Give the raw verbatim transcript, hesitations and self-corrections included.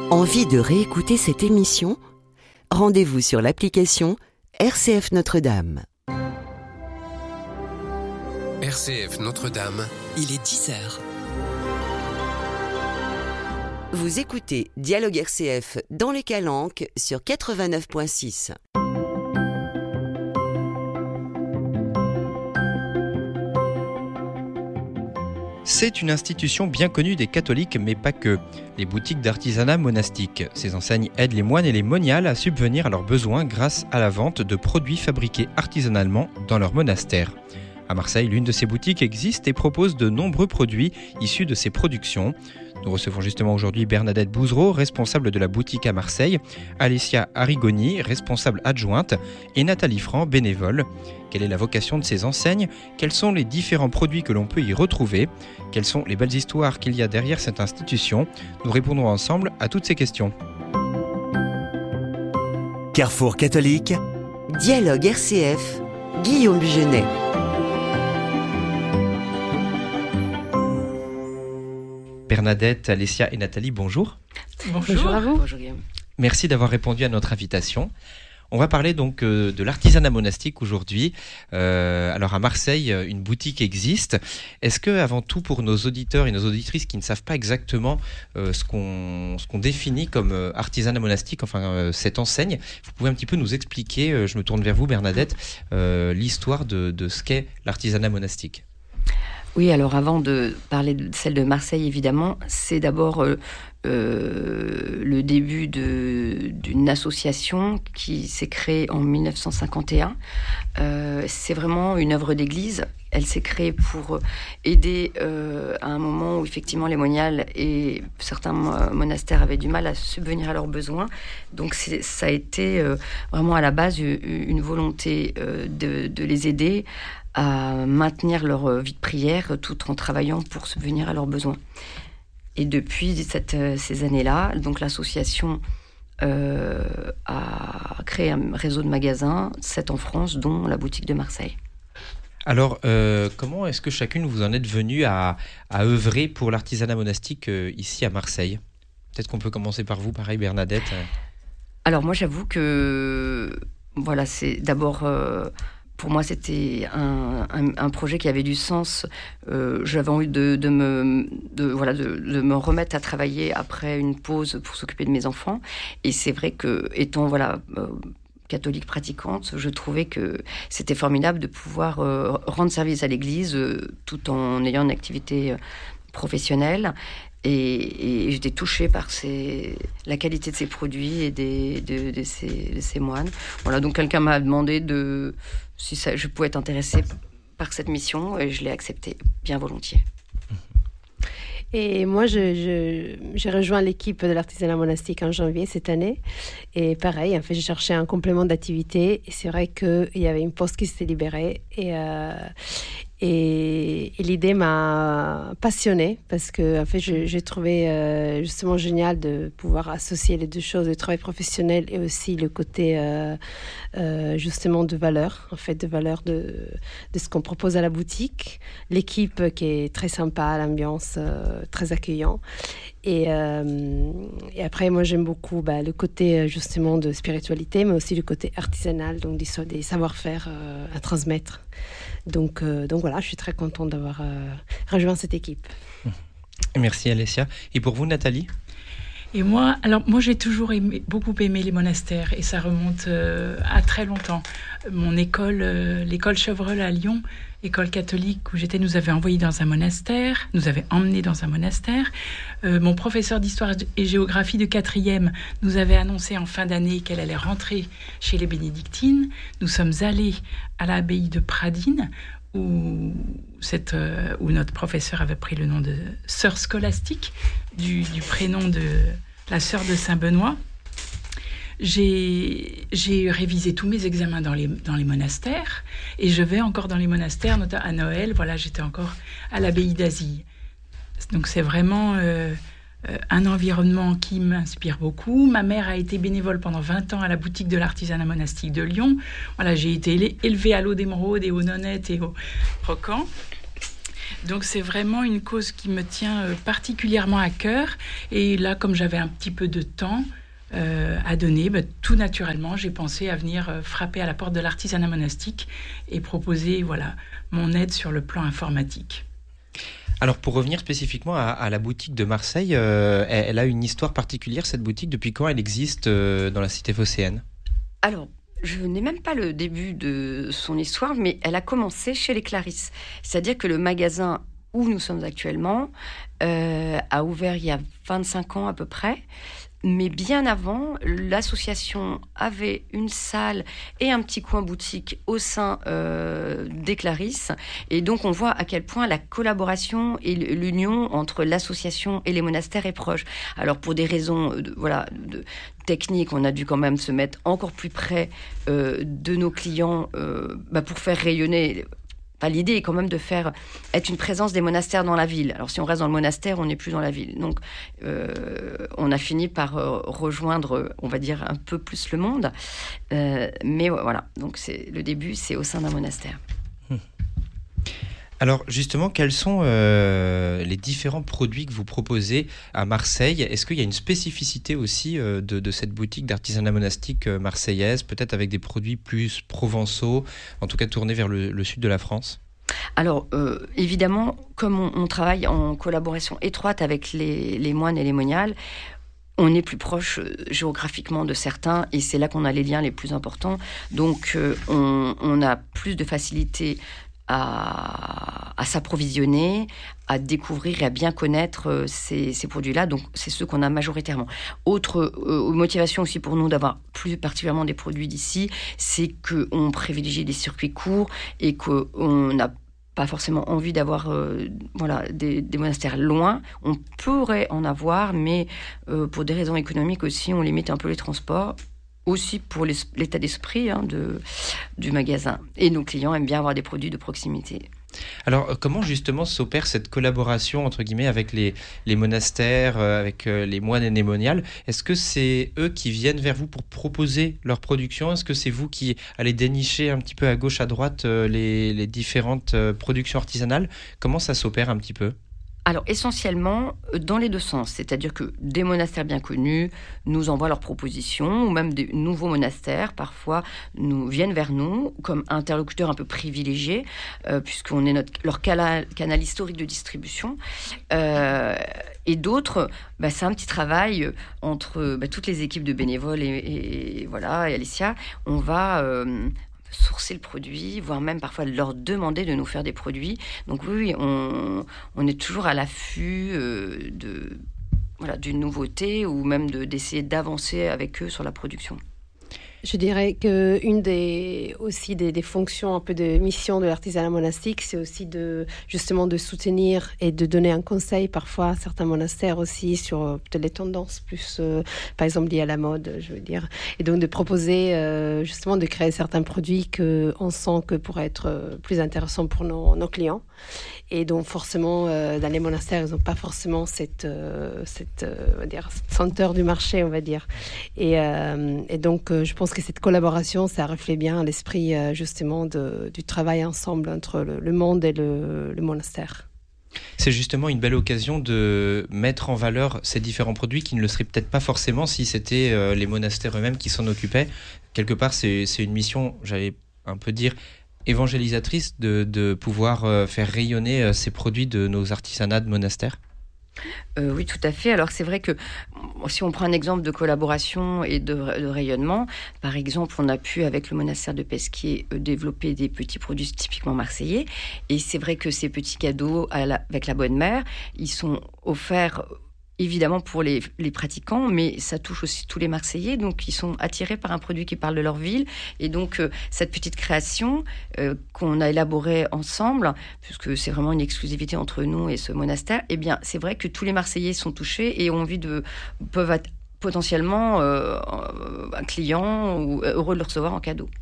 Envie de réécouter cette émission ? Rendez-vous sur l'application R C F Notre-Dame. R C F Notre-Dame, il est dix heures. Vous écoutez Dialogue R C F dans les Calanques sur quatre-vingt-neuf virgule six. C'est une institution bien connue des catholiques, mais pas que. Les boutiques d'artisanat monastique. Ces enseignes aident les moines et les moniales à subvenir à leurs besoins grâce à la vente de produits fabriqués artisanalement dans leur monastère. À Marseille, l'une de ces boutiques existe et propose de nombreux produits issus de ses productions. Nous recevons justement aujourd'hui Bernadette Bouzereau, responsable de la boutique à Marseille, Alessia Arrigoni, responsable adjointe, et Nathalie Franc, bénévole. Quelle est la vocation de ces enseignes ? Quels sont les différents produits que l'on peut y retrouver ? Quelles sont les belles histoires qu'il y a derrière cette institution ? Nous répondrons ensemble à toutes ces questions. Carrefour catholique. Dialogue R C F, Guillaume Genet. Bernadette, Alessia et Nathalie, bonjour. Bonjour. Bonjour à vous. Bonjour Guillaume. Merci d'avoir répondu à notre invitation. On va parler donc euh, de l'artisanat monastique aujourd'hui. Euh, alors à Marseille, une boutique existe. Est-ce que, avant tout, pour nos auditeurs et nos auditrices qui ne savent pas exactement euh, ce qu'on ce qu'on définit comme euh, artisanat monastique, enfin euh, cette enseigne, vous pouvez un petit peu nous expliquer, euh, je me tourne vers vous Bernadette, euh, l'histoire de, de ce qu'est l'artisanat monastique. Oui, alors avant de parler de celle de Marseille, évidemment, c'est d'abord euh, euh, le début de, d'une association qui s'est créée en dix-neuf cent cinquante et un. Euh, c'est vraiment une œuvre d'église. Elle s'est créée pour aider euh, à un moment où effectivement les moniales et certains monastères avaient du mal à subvenir à leurs besoins. Donc c'est, ça a été euh, vraiment à la base une volonté euh, de, de les aider à maintenir leur vie de prière tout en travaillant pour subvenir à leurs besoins. Et depuis cette, ces années-là, donc l'association euh, a créé un réseau de magasins, sept en France, dont la boutique de Marseille. Alors, euh, comment est-ce que chacune vous en êtes venue à, à œuvrer pour l'artisanat monastique euh, ici à Marseille ? Peut-être qu'on peut commencer par vous, pareil Bernadette. Alors moi, j'avoue que voilà, c'est d'abord... Euh, Pour moi, c'était un, un, un projet qui avait du sens. Euh, j'avais envie de, de, me, de, voilà, de, de me remettre à travailler après une pause pour s'occuper de mes enfants. Et c'est vrai que, étant voilà, euh, catholique pratiquante, je trouvais que c'était formidable de pouvoir euh, rendre service à l'Église euh, tout en ayant une activité euh, professionnelle. Et, et j'étais touchée par ces, la qualité de ces produits et des, de, de, ces, de ces moines. Voilà, donc quelqu'un m'a demandé de, si ça, je pouvais être intéressée par cette mission et je l'ai acceptée bien volontiers. Et moi, je, je, j'ai rejoint l'équipe de l'artisanat monastique en janvier cette année. Et pareil, en fait, j'ai cherché un complément d'activité. Et c'est vrai qu'il y avait une poste qui s'était libérée. Et, euh, et, et l'idée m'a passionnée parce que, en fait, je, j'ai trouvé euh, justement génial de pouvoir associer les deux choses, le travail professionnel et aussi le côté euh, euh, justement de valeur, en fait, de valeur de, de ce qu'on propose à la boutique. L'équipe qui est très sympa, l'ambiance euh, très accueillant. Et, euh, et après, moi, j'aime beaucoup bah, le côté justement de spiritualité, mais aussi le côté artisanal, donc des, des savoir-faire euh, à transmettre. Donc, euh, donc voilà, je suis très contente d'avoir euh, rejoint cette équipe. Merci Alessia. Et pour vous, Nathalie ? Et moi, alors moi j'ai toujours aimé, beaucoup aimé les monastères et ça remonte euh, à très longtemps. Mon école, euh, l'école Chevreul à Lyon, école catholique où j'étais, nous avait envoyés dans un monastère, nous avait emmenés dans un monastère. Euh, mon professeur d'histoire et géographie de quatrième nous avait annoncé en fin d'année qu'elle allait rentrer chez les bénédictines. Nous sommes allés à l'abbaye de Pradines où, cette, euh, où notre professeur avait pris le nom de sœur scolastique, du, du prénom de la sœur de Saint-Benoît. J'ai, j'ai révisé tous mes examens dans les, dans les monastères et je vais encore dans les monastères, notamment à Noël. Voilà, j'étais encore à l'abbaye d'Azille. Donc c'est vraiment euh, euh, un environnement qui m'inspire beaucoup. Ma mère a été bénévole pendant vingt ans à la boutique de l'artisanat monastique de Lyon. Voilà, j'ai été élevée à l'eau d'émeraude et aux nonnettes et aux croquants. Donc c'est vraiment une cause qui me tient euh, particulièrement à cœur. Et là, comme j'avais un petit peu de temps euh, à donner, bah, tout naturellement, j'ai pensé à venir euh, frapper à la porte de l'artisanat monastique et proposer voilà, mon aide sur le plan informatique. Alors pour revenir spécifiquement à, à la boutique de Marseille, euh, elle, elle a une histoire particulière, cette boutique. Depuis quand elle existe euh, dans la cité phocéenne ? Alors, je n'ai même pas le début de son histoire, mais elle a commencé chez les Clarisses. C'est-à-dire que le magasin où nous sommes actuellement euh, a ouvert il y a vingt-cinq ans à peu près. Mais bien avant, l'association avait une salle et un petit coin boutique au sein euh, des Clarisses. Et donc, on voit à quel point la collaboration et l'union entre l'association et les monastères est proche. Alors, pour des raisons de, voilà, de, techniques, on a dû quand même se mettre encore plus près euh, de nos clients euh, bah, pour faire rayonner... Enfin, l'idée est quand même de faire être une présence des monastères dans la ville. Alors, si on reste dans le monastère, on n'est plus dans la ville. Donc, euh, on a fini par euh, rejoindre, on va dire, un peu plus le monde. Euh, mais voilà, donc c'est, le début, c'est au sein d'un monastère. Alors justement, quels sont euh, les différents produits que vous proposez à Marseille ? Est-ce qu'il y a une spécificité aussi euh, de, de cette boutique d'artisanat monastique euh, marseillaise, peut-être avec des produits plus provençaux, en tout cas tournés vers le, le sud de la France ? Alors, euh, évidemment, comme on, on travaille en collaboration étroite avec les, les moines et les moniales, on est plus proche euh, géographiquement de certains et c'est là qu'on a les liens les plus importants. Donc, euh, on, on a plus de facilité À, à s'approvisionner, à découvrir et à bien connaître euh, ces, ces produits-là. Donc, c'est ceux qu'on a majoritairement. Autre euh, motivation aussi pour nous d'avoir plus particulièrement des produits d'ici, c'est qu'on privilégie des circuits courts et qu'on n'a pas forcément envie d'avoir euh, voilà, des, des monastères loin. On pourrait en avoir, mais euh, pour des raisons économiques aussi, on limite un peu les transports. Aussi pour les, l'état d'esprit hein, de, du magasin. Et nos clients aiment bien avoir des produits de proximité. Alors, comment justement s'opère cette collaboration, entre guillemets, avec les, les monastères, euh, avec euh, les moines et les moniales ? Est-ce que c'est eux qui viennent vers vous pour proposer leur production ? Est-ce que c'est vous qui allez dénicher un petit peu à gauche, à droite euh, les, les différentes euh, productions artisanales ? Comment ça s'opère un petit peu ? Alors, essentiellement, dans les deux sens. C'est-à-dire que des monastères bien connus nous envoient leurs propositions, ou même des nouveaux monastères, parfois, nous viennent vers nous comme interlocuteurs un peu privilégiés, euh, puisqu'on est notre, leur canal, canal historique de distribution. Euh, et d'autres, bah, c'est un petit travail entre bah, toutes les équipes de bénévoles et, et, et voilà, et Alicia. On va... Euh, sourcer le produit, voire même parfois leur demander de nous faire des produits. Donc oui, on, on est toujours à l'affût euh, de, voilà, d'une nouveauté ou même de, d'essayer d'avancer avec eux sur la production. Je dirais qu'une des, aussi des, des fonctions, un peu de mission de l'artisanat monastique, c'est aussi de, justement de soutenir et de donner un conseil parfois à certains monastères aussi sur euh, peut-être les tendances plus, euh, par exemple, liées à la mode, je veux dire. Et donc de proposer, euh, justement, de créer certains produits qu'on sent que pourraient être euh, plus intéressants pour nos, nos clients. Et donc forcément, euh, dans les monastères, ils n'ont pas forcément cette, euh, cette, euh, on va dire, cette senteur du marché, on va dire. Et, euh, et donc, euh, je pense que cette collaboration, ça reflète bien l'esprit euh, justement de, du travail ensemble entre le, le monde et le, le monastère. C'est justement une belle occasion de mettre en valeur ces différents produits qui ne le seraient peut-être pas forcément si c'était euh, les monastères eux-mêmes qui s'en occupaient. Quelque part, c'est, c'est une mission, j'allais un peu dire, évangélisatrice de, de pouvoir euh, faire rayonner euh, ces produits de nos artisanats de monastères. Euh, oui, tout à fait. Alors, c'est vrai que si on prend un exemple de collaboration et de, de rayonnement, par exemple, on a pu, avec le monastère de Pesquier, euh, développer des petits produits typiquement marseillais. Et c'est vrai que ces petits cadeaux à la, avec la Bonne Mère, ils sont offerts évidemment pour les, les pratiquants, mais ça touche aussi tous les Marseillais, donc ils sont attirés par un produit qui parle de leur ville. Et donc, euh, cette petite création euh, qu'on a élaborée ensemble, puisque c'est vraiment une exclusivité entre nous et ce monastère, eh bien, c'est vrai que tous les Marseillais sont touchés et ont envie de, peuvent être potentiellement euh, un client ou heureux de le recevoir en cadeau.